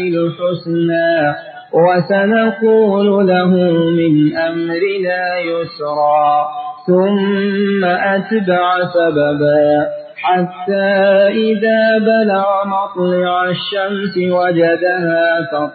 الحسنى وسنقول له من أمرنا يسرا ثم أتبع سببا حتى إذا بلغ مطلع الشمس وجدها